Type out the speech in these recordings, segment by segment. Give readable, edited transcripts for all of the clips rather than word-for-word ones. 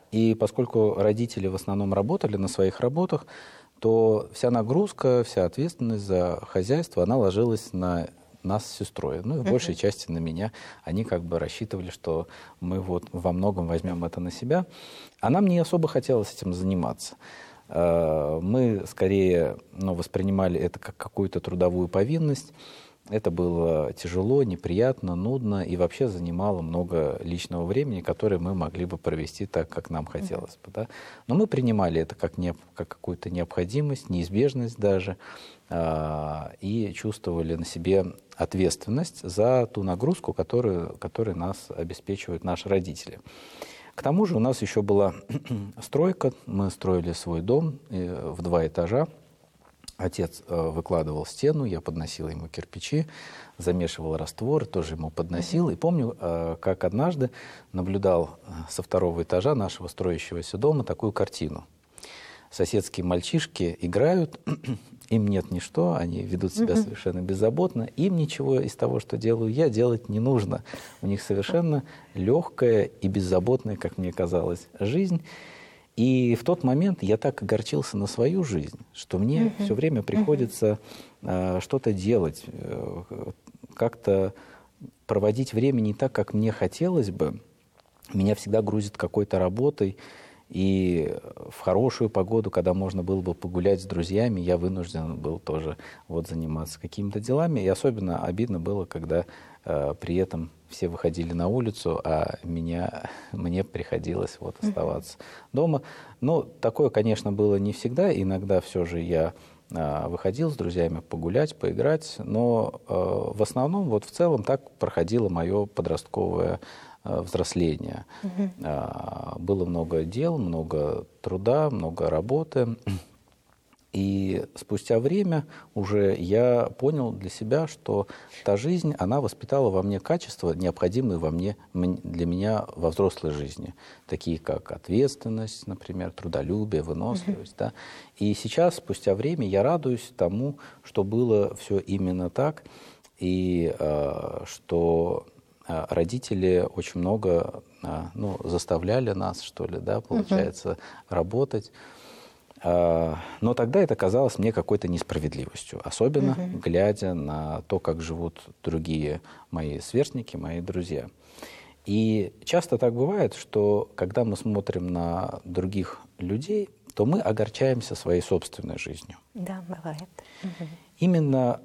И поскольку родители в основном работали на своих работах, то вся нагрузка, вся ответственность за хозяйство, она ложилась на нас с сестрой, ну и в большей части на меня. Они как бы рассчитывали, что мы вот во многом возьмем это на себя. А нам не особо хотелось этим заниматься. Мы скорее воспринимали это как какую-то трудовую повинность. Это было тяжело, неприятно, нудно и вообще занимало много личного времени, которое мы могли бы провести так, как нам хотелось бы. Да? Но мы принимали это как какую-то необходимость, неизбежность даже, и чувствовали на себе ответственность за ту нагрузку, которой нас обеспечивают наши родители. К тому же у нас еще была стройка, мы строили свой дом в 2 этажа. Отец выкладывал стену, я подносил ему кирпичи, замешивал раствор, тоже ему подносил. И помню, как однажды наблюдал со 2-го этажа нашего строящегося дома такую картину. Соседские мальчишки играют, им нет ничто, они ведут себя совершенно беззаботно, им ничего из того, что делаю я, делать не нужно. У них совершенно легкая и беззаботная, как мне казалось, жизнь. И в тот момент я так огорчился на свою жизнь, что мне все время приходится что-то делать, как-то проводить время не так, как мне хотелось бы. Меня всегда грузит какой-то работой. И в хорошую погоду, когда можно было бы погулять с друзьями, я вынужден был тоже заниматься какими-то делами. И особенно обидно было, когда при этом все выходили на улицу, а мне приходилось оставаться дома. Ну, такое, конечно, было не всегда. Иногда все же я выходил с друзьями погулять, поиграть. Но в основном, в целом, так проходило мое подростковое взросления. Было много дел, много труда, много работы. И спустя время уже я понял для себя, что та жизнь, она воспитала во мне качества, необходимые для меня во взрослой жизни, такие как ответственность, например, трудолюбие, выносливость. Да? И сейчас, спустя время, я радуюсь тому, что было все именно так, и что родители очень много заставляли нас, что ли, да, получается, работать. Но тогда это казалось мне какой-то несправедливостью, особенно глядя на то, как живут другие мои сверстники, мои друзья. И часто так бывает, что когда мы смотрим на других людей, то мы огорчаемся своей собственной жизнью. Да, бывает. Именно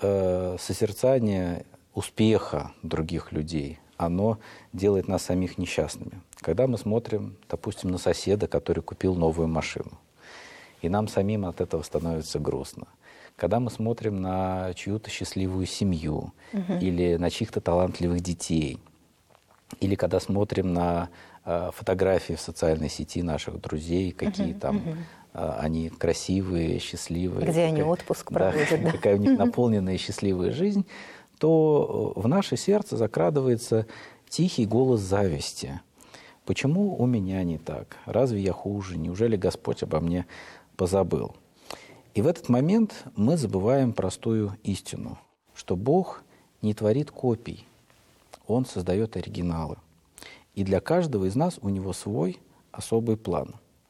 созерцание успеха других людей, оно делает нас самих несчастными. Когда мы смотрим, допустим, на соседа, который купил новую машину, и нам самим от этого становится грустно. Когда мы смотрим на чью-то счастливую семью или на чьих-то талантливых детей, или когда смотрим на фотографии в социальной сети наших друзей, какие там они красивые, счастливые. Где они отпуск проводят. Да, какая у них наполненная и счастливая жизнь, то в наше сердце закрадывается тихий голос зависти. Почему у меня не так? Разве я хуже? Неужели Господь обо мне позабыл? И в этот момент мы забываем простую истину, что Бог не творит копий, Он создает оригиналы. И для каждого из нас у Него свой особый план.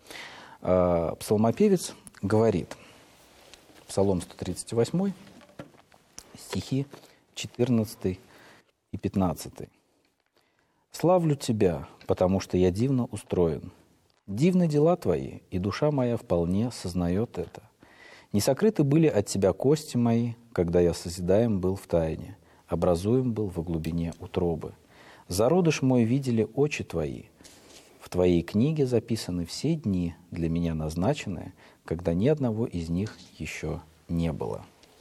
Псалмопевец говорит, Псалом 138, стихи 14 и 15. «Славлю Тебя, потому что я дивно устроен. Дивны дела Твои, и душа моя вполне сознает это. Не сокрыты были от Тебя кости мои, когда я созидаем был в тайне, образуем был во глубине утробы. Зародыш мой видели очи Твои. В Твоей книге записаны все дни, для меня назначенные, когда ни одного из них еще не было».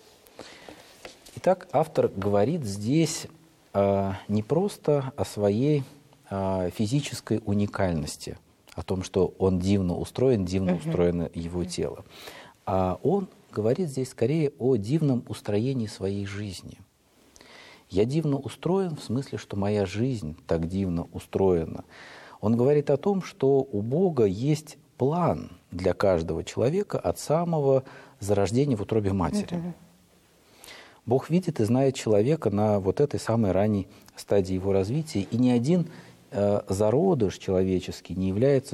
Итак, автор говорит здесь не просто о своей физической уникальности, о том, что он дивно устроено его тело, а он говорит здесь скорее о дивном устроении своей жизни. Я дивно устроен в смысле, что моя жизнь так дивно устроена. Он говорит о том, что у Бога есть план для каждого человека от самого зарождения в утробе матери. Бог видит и знает человека на этой самой ранней стадии его развития, и ни один зародыш человеческий не является